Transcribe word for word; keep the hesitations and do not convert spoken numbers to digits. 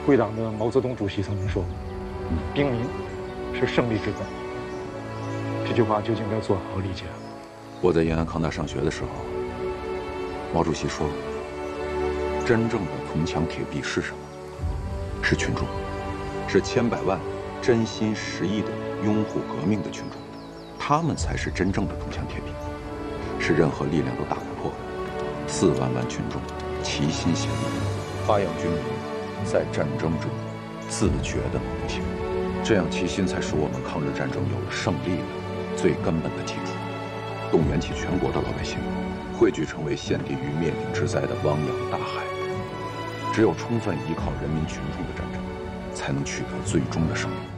贵党的毛泽东主席曾经说过：“兵民是胜利之本。”这句话究竟该做好理解。 我在延安康大上学的时候，毛主席说：“真正的铜墙铁壁是什么？是群众，是千百万真心实意的拥护革命的群众，他们才是真正的铜墙铁壁，是任何力量都打不破的。四万万群众齐心协力，发扬军民在战争中自觉的梦想，这样齐心才使我们抗日战争有了胜利的最根本的基础。动员起全国的老百姓，汇聚成为献地于灭顶之灾的汪洋大海。只有充分依靠人民群众的战争，才能取得最终的胜利。